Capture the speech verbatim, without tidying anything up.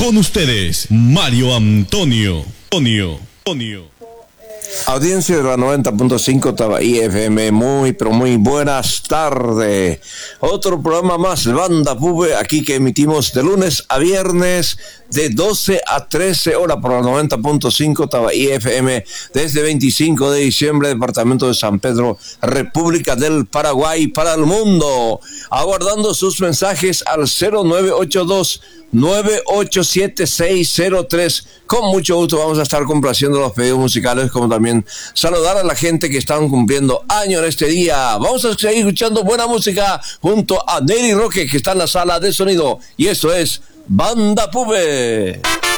Con ustedes, Mario Antonio. Antonio. Antonio. Audiencia de la noventa punto cinco Tabaí F M, muy pero muy buenas tardes. Otro programa más, Banda Pube, aquí que emitimos de lunes a viernes de doce a trece horas por la noventa punto cinco Tabaí F M desde veinticinco de diciembre, departamento de San Pedro, República del Paraguay, para el mundo. Aguardando sus mensajes al cero nueve ocho dos nueve ocho siete seis cero tres. Con mucho gusto vamos a estar complaciendo los pedidos musicales, como también saludar a la gente que están cumpliendo año en este día. Vamos a seguir escuchando buena música junto a Nelly Roque, que está en la sala de sonido, y eso es Banda Pube.